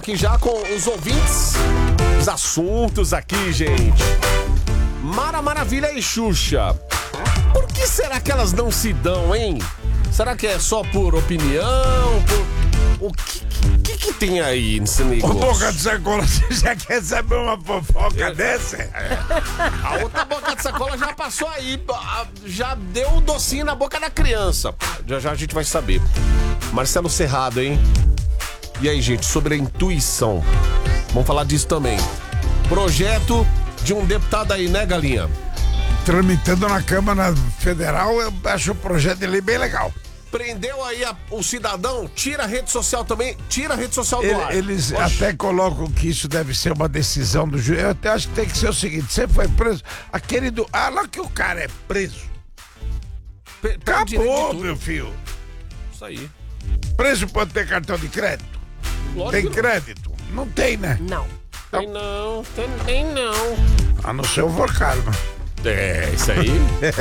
Aqui já com os ouvintes, os assuntos aqui, gente. Mara Maravilha e Xuxa. Por que será que elas não se dão, hein? Será que é só por opinião? O que tem aí nesse negócio? Ô, Boca de Sacola, você já quer saber uma fofoca dessa? A outra Boca de Sacola já passou aí, já deu o docinho na boca da criança. Já a gente vai saber. Marcelo Serrado, hein? E aí, gente, sobre a intuição. Vamos falar disso também. Projeto de um deputado aí, né, Galinha? Tramitando na Câmara Federal, eu acho o projeto de lei bem legal. Prendeu aí o cidadão, tira a rede social também, tira a rede social do ar. Eles até colocam que isso deve ser uma decisão do juiz. Eu até acho que tem que ser o seguinte: você foi preso, aquele do. Ah, lá que o cara é preso. Acabou, meu filho. Isso aí. Preso pode ter cartão de crédito? Lógico Tem que não. crédito? Não tem, né? Não. Tem não, tem não. A não ser o Vorcarma. É, isso aí.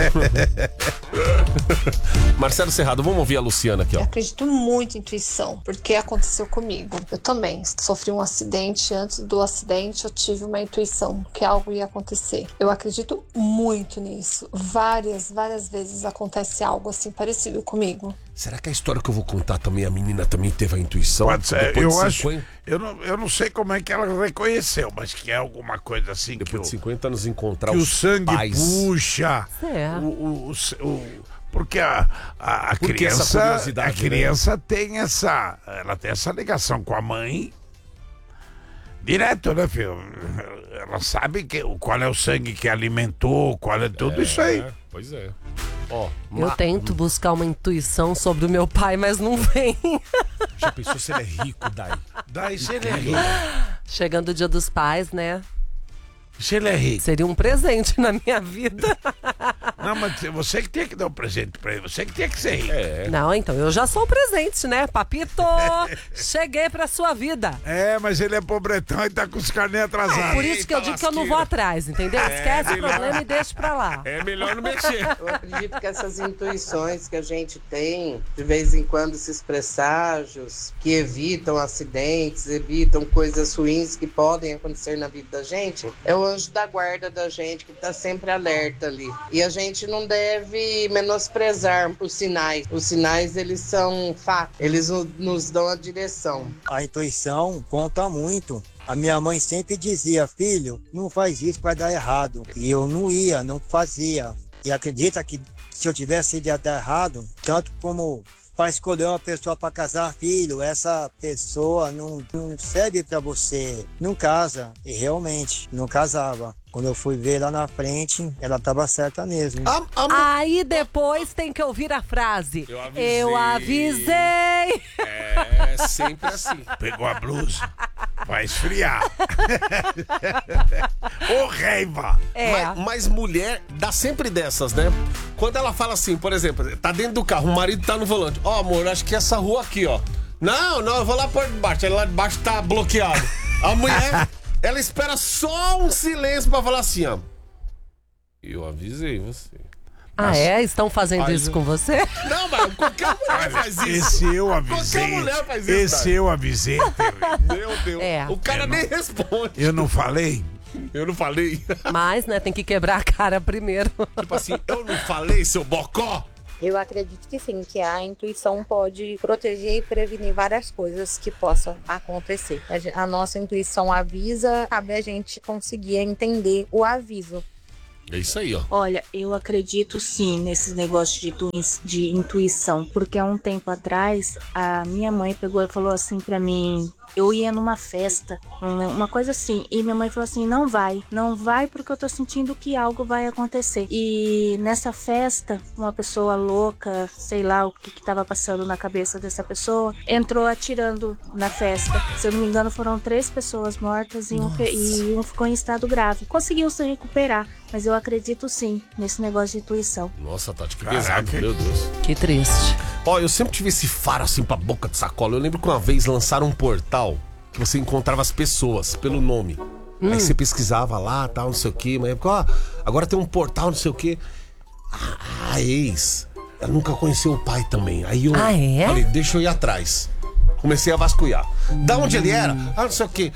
Marcelo Serrado, vamos ouvir a Luciana aqui, Eu ó. acredito muito em intuição, porque aconteceu comigo. Eu também sofri um acidente. Antes do acidente, eu tive uma intuição que algo ia acontecer. Eu acredito muito nisso. Várias vezes acontece algo assim parecido comigo. Será que a história que eu vou contar também, a menina também teve a intuição? Pode ser, Depois eu de acho. 50 Eu não sei como é que ela reconheceu, mas que é alguma coisa assim Depois de 50 anos encontrar que o os sangue pais. puxa. É. Porque Porque essa criança, curiosidade, a criança tem ela tem essa ligação com a mãe direto, né, filho? Ela sabe qual é o sangue que alimentou, qual é tudo isso aí. Pois é. Ó, Eu tento buscar uma intuição sobre o meu pai, mas não vem. Já pensou se ele é rico, Dai? Daí se ele é rico. Chegando o Dia dos Pais, né? Se ele é rico. Seria um presente na minha vida. Não, mas você que tem que dar um presente pra ele, você que tem que ser rico. Não, então, eu já sou o presente, né? Papito, cheguei pra sua vida. É, mas ele é pobretão e tá com os carnês atrasados. Por isso que eu digo que eu não vou atrás, entendeu? Esquece o problema e deixa pra lá. É melhor não mexer. Eu acredito que essas intuições que a gente tem, de vez em quando, esses presságios que evitam acidentes, evitam coisas ruins que podem acontecer na vida da gente, é o anjo da guarda da gente que está sempre alerta ali. E a gente não deve menosprezar os sinais. Os sinais, eles são fatos, eles nos dão a direção. A intuição conta muito. A minha mãe sempre dizia: filho, não faz isso, vai dar errado. E eu não fazia. E acredita que se eu tivesse ido dar errado, tanto como para escolher uma pessoa para casar, filho, essa pessoa não serve para você, não casa. E realmente, não casava. Quando eu fui ver lá na frente, ela estava certa mesmo. Aí depois tem que ouvir a frase: Eu avisei. É sempre assim. Pegou a blusa, vai esfriar. Ô, raiva! É. Mas mulher dá sempre dessas, né? Quando ela fala assim, por exemplo, tá dentro do carro, o marido tá no volante. Ó, amor, acho que essa rua aqui, ó. Não, eu vou lá por debaixo. Aí lá de baixo tá bloqueado. A mulher, ela espera só um silêncio pra falar assim, ó. Eu avisei você. Ah, é? Estão fazendo isso com você? Não, mas qualquer mulher faz isso. Esse eu avisei. Qualquer mulher faz isso. Esse eu avisei. Meu Deus. É. O cara nem responde. Eu não falei? Eu não falei. Mas, né, tem que quebrar a cara primeiro. Tipo assim, eu não falei, seu bocó. Eu acredito que sim, que a intuição pode proteger e prevenir várias coisas que possam acontecer. A nossa intuição avisa, cabe a gente conseguir entender o aviso. É isso aí, ó. Olha, eu acredito sim nesses negócios de intuição, porque há um tempo atrás a minha mãe pegou e falou assim pra mim: eu ia numa festa, uma coisa assim, e minha mãe falou assim: não vai porque eu tô sentindo que algo vai acontecer. E nessa festa, uma pessoa louca, sei lá o que tava passando na cabeça dessa pessoa, entrou atirando na festa. Se eu não me engano, foram 3 pessoas mortas e um ficou em estado grave. Conseguiu se recuperar, mas eu acredito sim nesse negócio de intuição. Nossa, Tati, que pesado, meu Deus. Que triste. Ó, eu sempre tive esse faro assim pra boca de sacola. Eu lembro que uma vez lançaram um portal que você encontrava as pessoas pelo nome. Aí você pesquisava lá, tal, não sei o quê. Mas ó, agora tem um portal, não sei o quê. A ex, ela nunca conheceu o pai também. Aí eu Ah, é? falei, deixa eu ir atrás. Comecei a vasculhar. Da onde ele era? Ah, não sei o quê.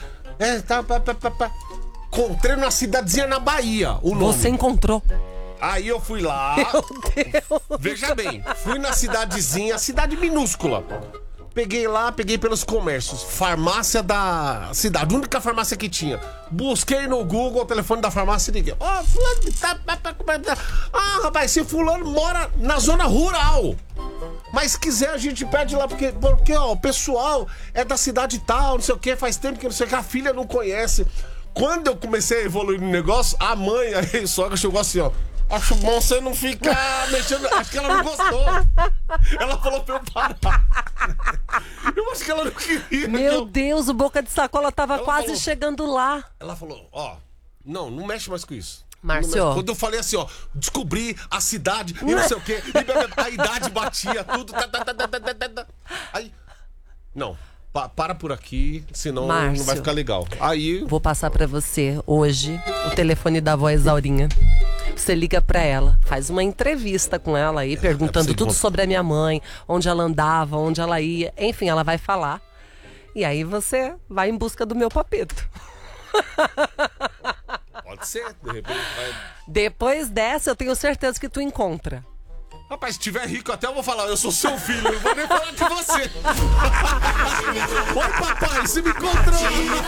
Encontrei numa cidadezinha na Bahia, o nome. Você encontrou. Aí eu fui lá. Meu Deus. Veja bem, fui na cidadezinha, cidade minúscula. Peguei pelos comércios. Farmácia da cidade, única farmácia que tinha. Busquei no Google o telefone da farmácia e liguei. Fulano, rapaz, esse fulano mora na zona rural. Mas se quiser a gente pede lá, porque ó, o pessoal é da cidade tal, não sei o que, faz tempo que não sei o que, a filha não conhece. Quando eu comecei a evoluir no negócio, a mãe, a sogra chegou assim, ó. Acho bom você não ficar mexendo. Acho que ela não gostou. Ela falou pra eu parar. Eu acho que ela não queria. Meu Deus, o Boca de Sacola tava Ela quase falou- chegando lá. Ela falou, ó, não mexe mais com isso. Márcio. Não mexe. Quando eu falei assim, ó, descobri a cidade e não sei o quê, a idade batia, tudo. Aí, não, para por aqui, senão Márcio, não vai ficar legal. Aí, vou passar pra você hoje o telefone da avó Exaurinha. Você liga pra ela, faz uma entrevista com ela aí, perguntando tudo sobre a minha mãe, onde ela andava, onde ela ia. Enfim, ela vai falar. E aí você vai em busca do meu papito. pode ser, de repente vai... Depois dessa, eu tenho certeza que tu encontra. Rapaz, se tiver rico até eu vou falar, eu sou seu filho, eu não vou nem falar de você. Oi, papai, você me encontrou.